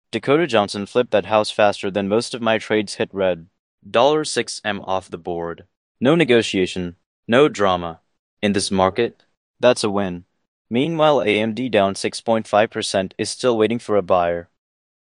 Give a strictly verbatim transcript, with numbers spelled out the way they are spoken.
Dakota Johnson flipped that house faster than most of my trades hit red. six M off the board. No negotiation. No drama. In this market, that's a win. Meanwhile, A M D down six point five percent is still waiting for a buyer.